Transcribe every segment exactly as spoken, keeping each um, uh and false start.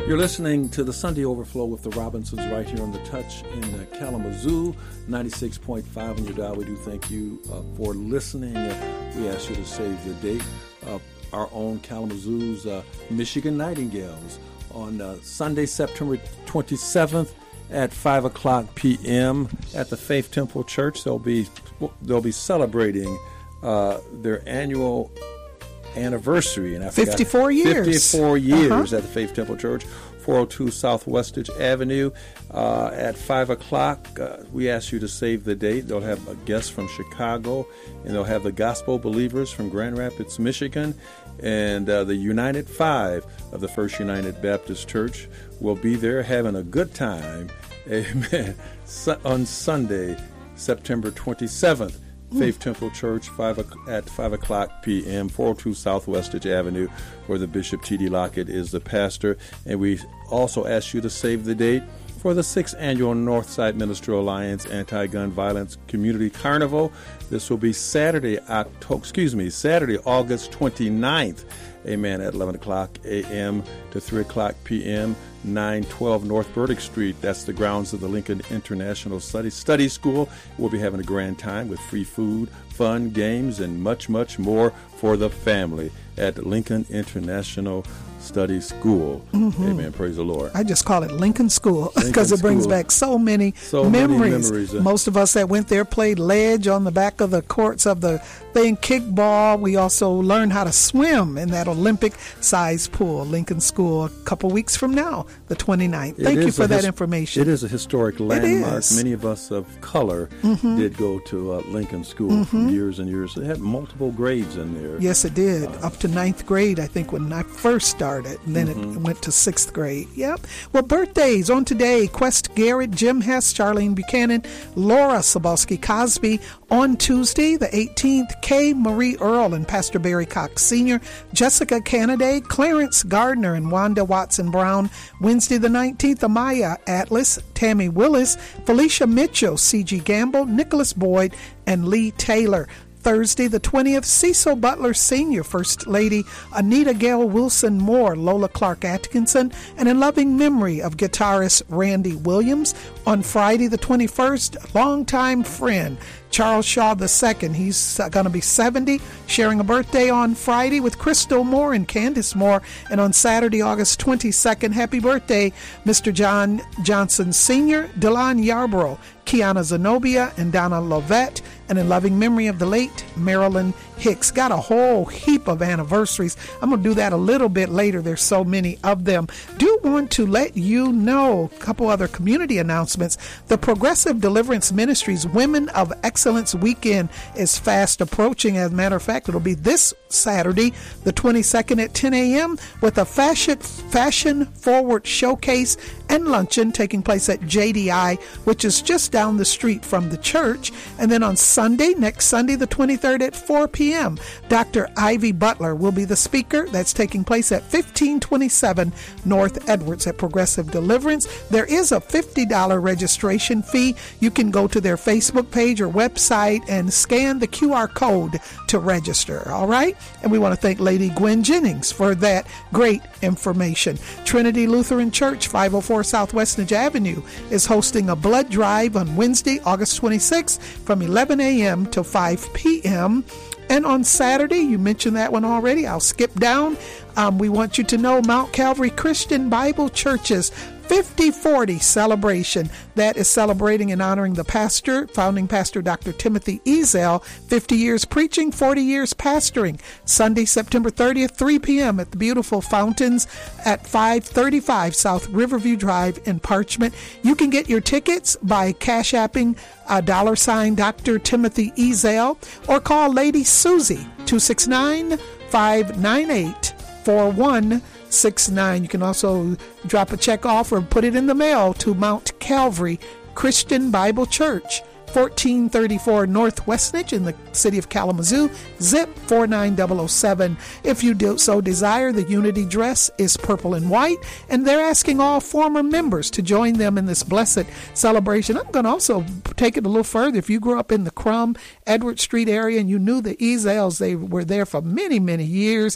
You're listening to the Sunday Overflow with the Robinsons right here on The Touch in uh, Kalamazoo, ninety-six point five on your dial. We do thank you uh, for listening. Uh, we ask you to save the date. Uh, our own Kalamazoo's uh, Michigan Nightingales on uh, Sunday, September twenty-seventh at five o'clock p.m. at the Faith Temple Church. They'll be, they'll be celebrating uh, their annual anniversary, and I fifty-four years. fifty-four years uh-huh. at the Faith Temple Church, four oh two South Westridge Avenue, uh, at five o'clock. Uh, we ask you to save the date. They'll have a guest from Chicago, and they'll have the Gospel Believers from Grand Rapids, Michigan, and uh, the United Five of the First United Baptist Church will be there having a good time. Amen. So, on Sunday, September twenty-seventh. Faith Temple Church, five at five o'clock p.m., four oh two South Westridge Avenue, where the Bishop T D. Lockett is the pastor. And we also ask you to save the date for the sixth annual Northside Ministerial Alliance Anti-Gun Violence Community Carnival. This will be Saturday, October, excuse me, Saturday, August twenty-ninth. Amen, at eleven o'clock a.m. to three o'clock p.m., nine twelve North Burdick Street. That's the grounds of the Lincoln International Study Study School. We'll be having a grand time with free food, fun, games, and much, much more for the family at Lincoln International Study School. Mm-hmm. Amen. Praise the Lord. I just call it Lincoln School because it brings back so many so memories. Many memories. Most of us that went there played ledge on the back of the courts of the thing, kickball. We also learned how to swim in that Olympic-sized pool. Lincoln School, a couple weeks from now, the twenty-ninth. Thank you for that his- information. It is a historic landmark. Many of us of color mm-hmm. did go to uh, Lincoln School mm-hmm. for years and years. It had multiple grades in there. Yes, it did. Uh, Up to ninth grade, I think, when I first started. And then mm-hmm. it went to sixth grade. Yep. Well, birthdays on today. Quest Garrett, Jim Hess, Charlene Buchanan, Laura Sobalski Cosby. On Tuesday, the eighteenth, Kay Marie Earl and Pastor Barry Cox Senior, Jessica Canaday, Clarence Gardner and Wanda Watson Brown. Wednesday, the nineteenth, Amaya Atlas, Tammy Willis, Felicia Mitchell, C G Gamble, Nicholas Boyd, and Lee Taylor. Thursday, the twentieth, Cecil Butler Senior, First Lady Anita Gail Wilson Moore, Lola Clark Atkinson, and in loving memory of guitarist Randy Williams. On Friday, the twenty-first, longtime friend Charles Shaw the Second. He's going to be seventy, sharing a birthday on Friday with Crystal Moore and Candace Moore. And on Saturday, August twenty-second, happy birthday, Mister John Johnson Senior, Delon Yarborough, Kiana Zenobia, and Donna Lovette. And in loving memory of the late Marilyn Hicks. Got a whole heap of anniversaries. I'm going to do that a little bit later. There's so many of them. Do want to let you know a couple other community announcements. The Progressive Deliverance Ministries Women of Excellence Weekend is fast approaching. As a matter of fact, it'll be this Saturday, the twenty-second at ten a.m. with a fashion, fashion forward showcase and luncheon taking place at J D I, which is just down the street from the church. And then on Sunday, next Sunday, the twenty-third at four p.m., Doctor Ivy Butler will be the speaker. That's taking place at fifteen twenty-seven North Edwards at Progressive Deliverance. There is a fifty dollars registration fee. You can go to their Facebook page or website and scan the Q R code to register. All right? And we want to thank Lady Gwen Jennings for that great information. Trinity Lutheran Church, five oh four South Westridge Avenue, is hosting a blood drive on Wednesday, August twenty-sixth from eleven a.m. to five p.m. And on Saturday, you mentioned that one already, I'll skip down. Um, we want you to know Mount Calvary Christian Bible Church's fifty forty celebration. That is celebrating and honoring the pastor, founding pastor Doctor Timothy Ezel, fifty years preaching, forty years pastoring. Sunday, September thirtieth, three p.m. at the beautiful Fountains at five thirty-five South Riverview Drive in Parchment. You can get your tickets by cash apping a dollar sign Doctor Timothy Ezel or call Lady Susie two six nine, five nine eight, four one six nine. You can also drop a check off or put it in the mail to Mount Calvary Christian Bible Church, fourteen thirty-four North Westridge in the city of Kalamazoo, zip four nine zero zero seven. If you do so desire, the unity dress is purple and white, and they're asking all former members to join them in this blessed celebration. I'm going to also take it a little further. If you grew up in the Crum, Edward Street area, and you knew the Ezels, they were there for many, many years.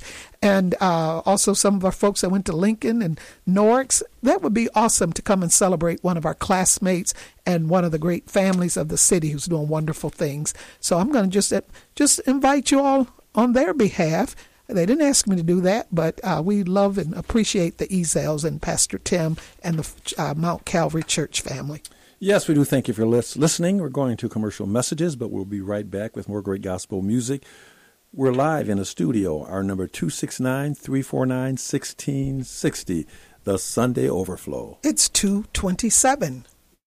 and uh, also some of our folks that went to Lincoln and Norix. That would be awesome to come and celebrate one of our classmates and one of the great families of the city who's doing wonderful things. So I'm going to just just invite you all on their behalf. They didn't ask me to do that, but uh, we love and appreciate the Ezels and Pastor Tim and the uh, Mount Calvary Church family. Yes, we do thank you for lis- listening. We're going to commercial messages, but we'll be right back with more great gospel music. We're live in the studio. Our number two six nine, three four nine, one six six zero, the Sunday Overflow. It's two twenty-seven.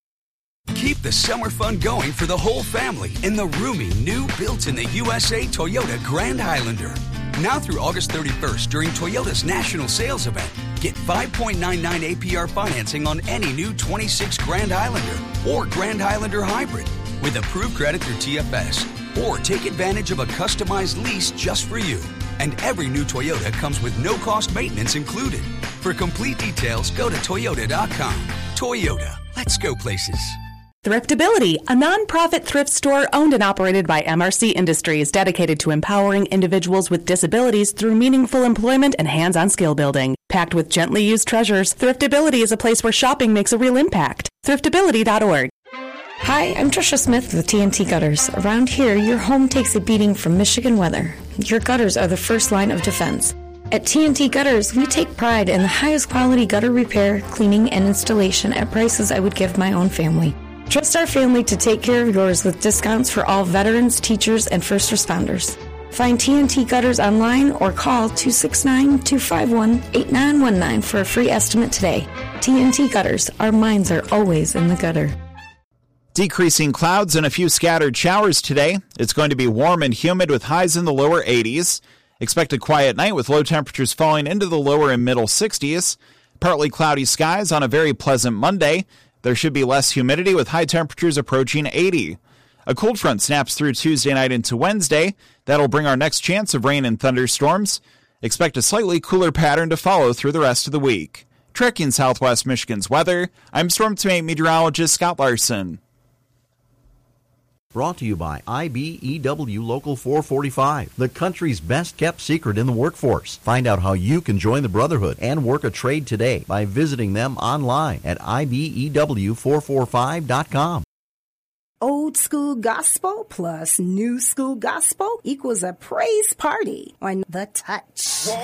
Keep the summer fun going for the whole family in the roomy, new built-in-the-U S A Toyota Grand Highlander. Now through August thirty-first during Toyota's national sales event, get five point nine nine A P R financing on any new twenty-six Grand Highlander or Grand Highlander Hybrid with approved credit through T F S. Or take advantage of a customized lease just for you. And every new Toyota comes with no-cost maintenance included. For complete details, go to Toyota dot com. Toyota, let's go places. Thriftability, a nonprofit thrift store owned and operated by M R C Industries, dedicated to empowering individuals with disabilities through meaningful employment and hands-on skill building. Packed with gently used treasures, Thriftability is a place where shopping makes a real impact. Thriftability dot org. Hi, I'm Trisha Smith with T N T Gutters. Around here, your home takes a beating from Michigan weather. Your gutters are the first line of defense. At T N T Gutters, we take pride in the highest quality gutter repair, cleaning, and installation at prices I would give my own family. Trust our family to take care of yours with discounts for all veterans, teachers, and first responders. Find T N T Gutters online or call two six nine, two five one, eight nine one nine for a free estimate today. T N T Gutters, our minds are always in the gutter. Decreasing clouds and a few scattered showers today. It's going to be warm and humid with highs in the lower eighties. Expect a quiet night with low temperatures falling into the lower and middle sixties. Partly cloudy skies on a very pleasant Monday. There should be less humidity with high temperatures approaching eighty. A cold front snaps through Tuesday night into Wednesday. That'll bring our next chance of rain and thunderstorms. Expect a slightly cooler pattern to follow through the rest of the week. Tracking Southwest Michigan's weather, I'm Storm Team eight meteorologist Scott Larson. Brought to you by I B E W Local four forty-five, the country's best-kept secret in the workforce. Find out how you can join the Brotherhood and work a trade today by visiting them online at I B E W four forty-five dot com. Old school gospel plus new school gospel equals a praise party on The Touch.